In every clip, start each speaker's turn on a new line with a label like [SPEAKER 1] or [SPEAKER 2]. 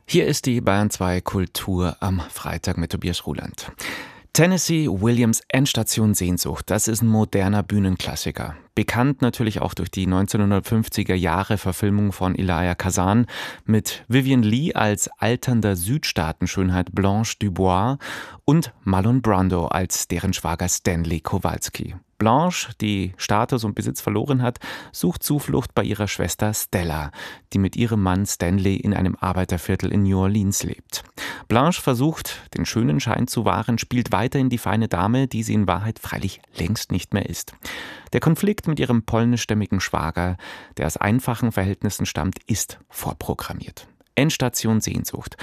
[SPEAKER 1] Hier ist die Bayern 2 Kultur am Freitag mit Tobias Ruland. Tennessee Williams' Endstation Sehnsucht, das ist ein moderner Bühnenklassiker. Bekannt natürlich auch durch die 1950er Jahre Verfilmung von Elia Kazan mit Vivien Leigh als alternder Südstaatenschönheit Blanche Dubois und Marlon Brando als deren Schwager Stanley Kowalski. Blanche, die Status und Besitz verloren hat, sucht Zuflucht bei ihrer Schwester Stella, die mit ihrem Mann Stanley in einem Arbeiterviertel in New Orleans lebt. Blanche versucht, den schönen Schein zu wahren, spielt weiterhin die feine Dame, die sie in Wahrheit freilich längst nicht mehr ist. Der Konflikt mit ihrem polnischstämmigen Schwager, der aus einfachen Verhältnissen stammt, ist vorprogrammiert. Endstation Sehnsucht,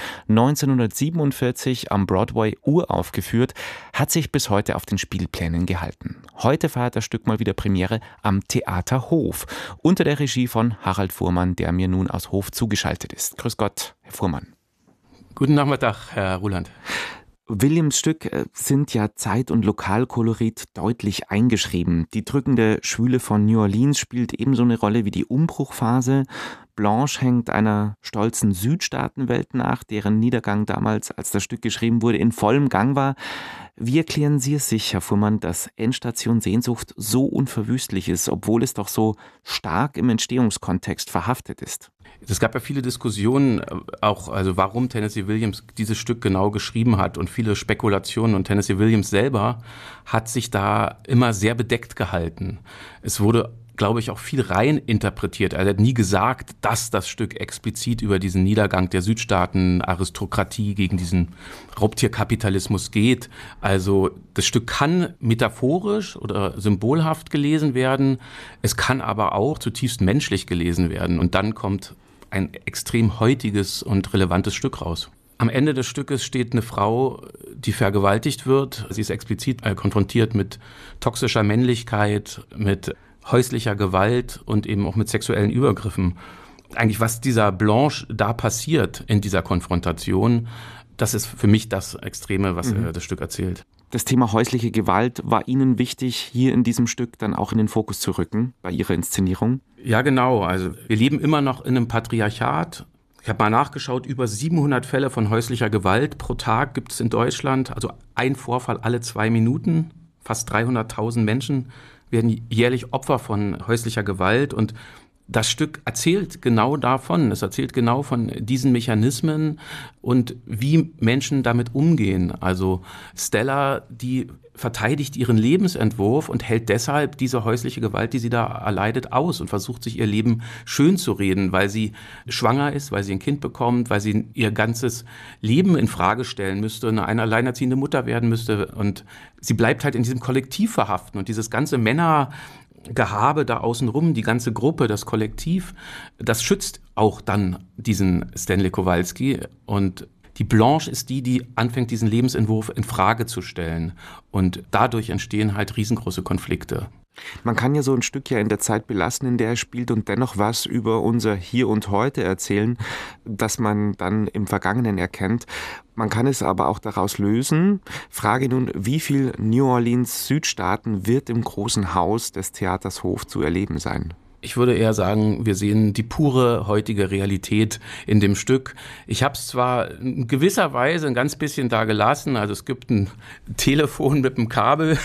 [SPEAKER 1] 1947 am Broadway uraufgeführt, hat sich bis heute auf den Spielplänen gehalten. Heute feiert das Stück mal wieder Premiere am Theater Hof, unter der Regie von Harald Fuhrmann, der mir nun aus Hof zugeschaltet ist. Grüß Gott, Herr Fuhrmann.
[SPEAKER 2] Guten Nachmittag, Herr Ruland.
[SPEAKER 1] Williams' Stück sind ja Zeit- und Lokalkolorit deutlich eingeschrieben. Die drückende Schwüle von New Orleans spielt ebenso eine Rolle wie die Umbruchphase. Blanche hängt einer stolzen Südstaatenwelt nach, deren Niedergang damals, als das Stück geschrieben wurde, in vollem Gang war. Wie erklären Sie es sich, Herr Fuhrmann, dass Endstation Sehnsucht so unverwüstlich ist, obwohl es doch so stark im Entstehungskontext verhaftet ist?
[SPEAKER 2] Es gab ja viele Diskussionen, auch also warum Tennessee Williams dieses Stück genau geschrieben hat und viele Spekulationen. Und Tennessee Williams selber hat sich da immer sehr bedeckt gehalten. Es wurde, glaube ich, auch viel rein interpretiert. Er hat nie gesagt, dass das Stück explizit über diesen Niedergang der Südstaaten-Aristokratie gegen diesen Raubtierkapitalismus geht. Also das Stück kann metaphorisch oder symbolhaft gelesen werden. Es kann aber auch zutiefst menschlich gelesen werden. Und dann kommt ein extrem heutiges und relevantes Stück raus. Am Ende des Stückes steht eine Frau, die vergewaltigt wird. Sie ist explizit konfrontiert mit toxischer Männlichkeit, mit häuslicher Gewalt und eben auch mit sexuellen Übergriffen. Eigentlich, was dieser Blanche da passiert in dieser Konfrontation, das ist für mich das Extreme, was das Stück erzählt.
[SPEAKER 1] Das Thema häusliche Gewalt war Ihnen wichtig, hier in diesem Stück dann auch in den Fokus zu rücken, bei Ihrer Inszenierung?
[SPEAKER 2] Ja, genau. Also wir leben immer noch in einem Patriarchat. Ich habe mal nachgeschaut, über 700 Fälle von häuslicher Gewalt pro Tag gibt es in Deutschland. Also ein Vorfall alle 2 Minuten. Fast 300.000 Menschen werden jährlich Opfer von häuslicher Gewalt. Und das Stück erzählt genau davon. Es erzählt genau von diesen Mechanismen und wie Menschen damit umgehen. Also Stella, die verteidigt ihren Lebensentwurf und hält deshalb diese häusliche Gewalt, die sie da erleidet, aus und versucht, sich ihr Leben schön zu reden, weil sie schwanger ist, weil sie ein Kind bekommt, weil sie ihr ganzes Leben in Frage stellen müsste, eine alleinerziehende Mutter werden müsste. Und sie bleibt halt in diesem Kollektiv verhaften. Und dieses ganze Männergehabe da außenrum, die ganze Gruppe, das Kollektiv, das schützt auch dann diesen Stanley Kowalski. Und die Blanche ist die anfängt, diesen Lebensentwurf in Frage zu stellen. Und dadurch entstehen halt riesengroße Konflikte.
[SPEAKER 1] Man kann ja so ein Stück ja in der Zeit belassen, in der er spielt, und dennoch was über unser Hier und Heute erzählen, das man dann im Vergangenen erkennt. Man kann es aber auch daraus lösen. Frage nun, wie viel New Orleans Südstaaten wird im großen Haus des Theaters Hof zu erleben sein?
[SPEAKER 2] Ich würde eher sagen, wir sehen die pure heutige Realität in dem Stück. Ich habe es zwar in gewisser Weise ein ganz bisschen da gelassen, also es gibt ein Telefon mit einem Kabel,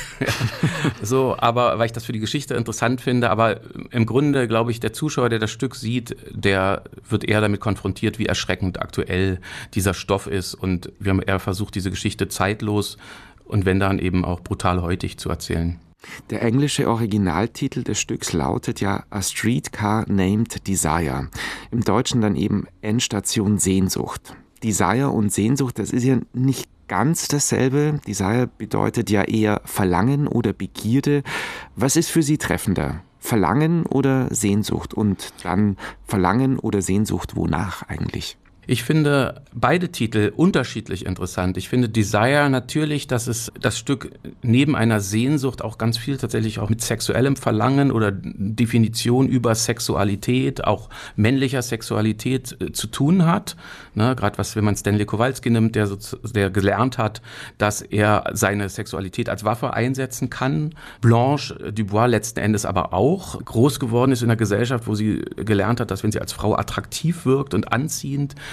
[SPEAKER 2] so, aber weil ich das für die Geschichte interessant finde, aber im Grunde glaube ich, der Zuschauer, der das Stück sieht, der wird eher damit konfrontiert, wie erschreckend aktuell dieser Stoff ist, und wir haben eher versucht, diese Geschichte zeitlos und wenn dann eben auch brutal heutig zu erzählen.
[SPEAKER 1] Der englische Originaltitel des Stücks lautet ja A Streetcar Named Desire. Im Deutschen dann eben Endstation Sehnsucht. Desire und Sehnsucht, das ist ja nicht ganz dasselbe. Desire bedeutet ja eher Verlangen oder Begierde. Was ist für Sie treffender? Verlangen oder Sehnsucht? Und dann Verlangen oder Sehnsucht wonach eigentlich?
[SPEAKER 2] Ich finde beide Titel unterschiedlich interessant. Ich finde Desire natürlich, dass es das Stück neben einer Sehnsucht auch ganz viel tatsächlich auch mit sexuellem Verlangen oder Definition über Sexualität, auch männlicher Sexualität zu tun hat. Ne, gerade wenn man Stanley Kowalski nimmt, der gelernt hat, dass er seine Sexualität als Waffe einsetzen kann. Blanche Dubois letzten Endes aber auch groß geworden ist in einer Gesellschaft, wo sie gelernt hat, dass wenn sie als Frau attraktiv wirkt und anziehend,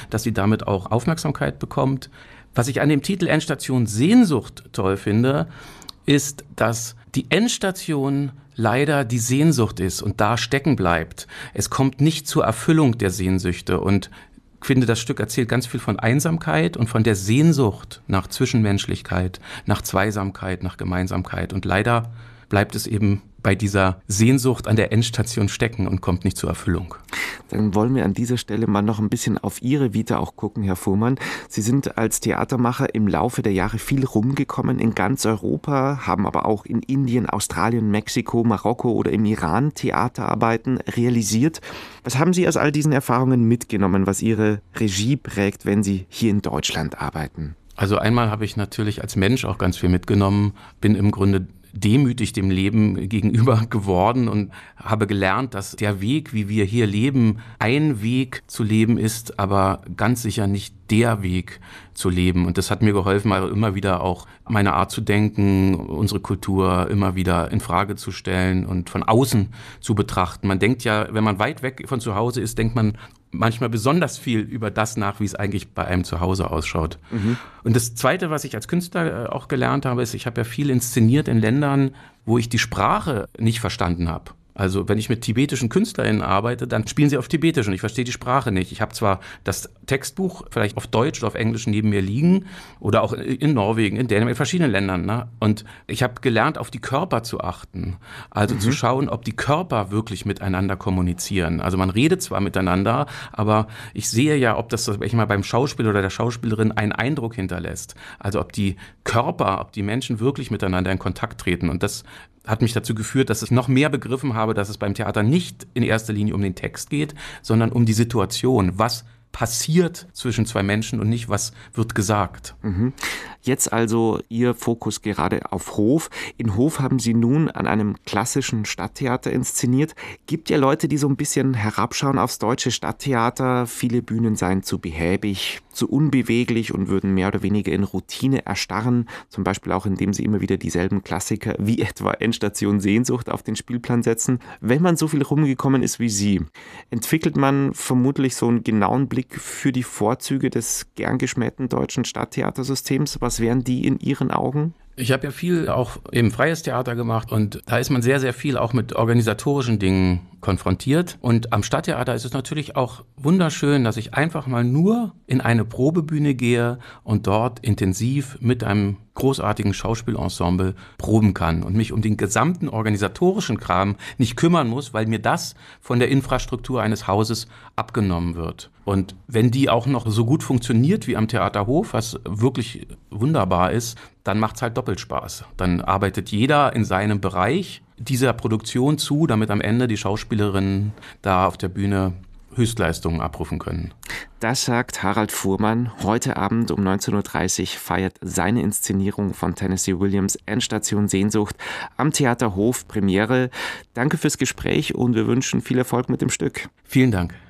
[SPEAKER 2] dass sie damit auch Aufmerksamkeit bekommt. Was ich an dem Titel Endstation Sehnsucht toll finde, ist, dass die Endstation leider die Sehnsucht ist und da stecken bleibt. Es kommt nicht zur Erfüllung der Sehnsüchte und ich finde, das Stück erzählt ganz viel von Einsamkeit und von der Sehnsucht nach Zwischenmenschlichkeit, nach Zweisamkeit, nach Gemeinsamkeit. Und leider bleibt es eben bei dieser Sehnsucht an der Endstation stecken und kommt nicht zur Erfüllung.
[SPEAKER 1] Dann wollen wir an dieser Stelle mal noch ein bisschen auf Ihre Vita auch gucken, Herr Fuhrmann. Sie sind als Theatermacher im Laufe der Jahre viel rumgekommen in ganz Europa, haben aber auch in Indien, Australien, Mexiko, Marokko oder im Iran Theaterarbeiten realisiert. Was haben Sie aus all diesen Erfahrungen mitgenommen, was Ihre Regie prägt, wenn Sie hier in Deutschland arbeiten?
[SPEAKER 2] Also einmal habe ich natürlich als Mensch auch ganz viel mitgenommen, bin im Grunde demütig dem Leben gegenüber geworden und habe gelernt, dass der Weg, wie wir hier leben, ein Weg zu leben ist, aber ganz sicher nicht der Weg zu leben. Und das hat mir geholfen, also immer wieder auch meine Art zu denken, unsere Kultur immer wieder in Frage zu stellen und von außen zu betrachten. Man denkt ja, wenn man weit weg von zu Hause ist, denkt man manchmal besonders viel über das nach, wie es eigentlich bei einem zu Hause ausschaut. Und das Zweite, was ich als Künstler auch gelernt habe, ist, ich habe ja viel inszeniert in Ländern, wo ich die Sprache nicht verstanden habe. Also wenn ich mit tibetischen KünstlerInnen arbeite, dann spielen sie auf Tibetisch und ich verstehe die Sprache nicht. Ich habe zwar das Textbuch vielleicht auf Deutsch oder auf Englisch neben mir liegen oder auch in Norwegen, in Dänemark, in verschiedenen Ländern. Ne? Und ich habe gelernt, auf die Körper zu achten. Also zu schauen, ob die Körper wirklich miteinander kommunizieren. Also man redet zwar miteinander, aber ich sehe ja, ob das ich mal beim Schauspieler oder der Schauspielerin einen Eindruck hinterlässt. Also ob die Körper, ob die Menschen wirklich miteinander in Kontakt treten. Und das hat mich dazu geführt, dass ich noch mehr begriffen habe, dass es beim Theater nicht in erster Linie um den Text geht, sondern um die Situation. Was passiert zwischen zwei Menschen und nicht, was wird gesagt.
[SPEAKER 1] Jetzt also Ihr Fokus gerade auf Hof. In Hof haben Sie nun an einem klassischen Stadttheater inszeniert. Gibt ja Leute, die so ein bisschen herabschauen aufs deutsche Stadttheater. Viele Bühnen seien zu behäbig, zu unbeweglich und würden mehr oder weniger in Routine erstarren. Zum Beispiel auch, indem sie immer wieder dieselben Klassiker wie etwa Endstation Sehnsucht auf den Spielplan setzen. Wenn man so viel rumgekommen ist wie Sie, entwickelt man vermutlich so einen genauen Blick für die Vorzüge des gern geschmähten deutschen Stadttheatersystems. Was wären die in Ihren Augen?
[SPEAKER 2] Ich habe ja viel auch eben freies Theater gemacht und da ist man sehr, sehr viel auch mit organisatorischen Dingen konfrontiert. Und am Stadttheater ist es natürlich auch wunderschön, dass ich einfach mal nur in eine Probebühne gehe und dort intensiv mit einem großartigen Schauspielensemble proben kann und mich um den gesamten organisatorischen Kram nicht kümmern muss, weil mir das von der Infrastruktur eines Hauses abgenommen wird. Und wenn die auch noch so gut funktioniert wie am Theaterhof, was wirklich wunderbar ist, dann macht's halt doppelt Spaß. Dann arbeitet jeder in seinem Bereich dieser Produktion zu, damit am Ende die Schauspielerinnen da auf der Bühne Höchstleistungen abrufen können.
[SPEAKER 1] Das sagt Harald Fuhrmann. Heute Abend um 19.30 Uhr feiert seine Inszenierung von Tennessee Williams Endstation Sehnsucht am Theaterhof Premiere. Danke fürs Gespräch und wir wünschen viel Erfolg mit dem Stück.
[SPEAKER 2] Vielen Dank.